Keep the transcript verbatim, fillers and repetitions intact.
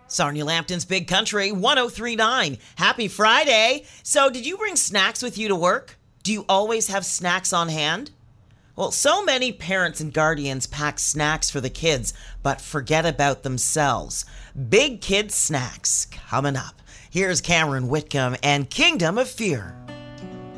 Sarnia Lambton's Big Country one oh three point nine. Happy Friday. So, did you bring snacks with you to work? Do you always have snacks on hand? Well, so many parents and guardians pack snacks for the kids, but forget about themselves. Big Kid Snacks coming up. Here's Cameron Whitcomb and Kingdom of Fear.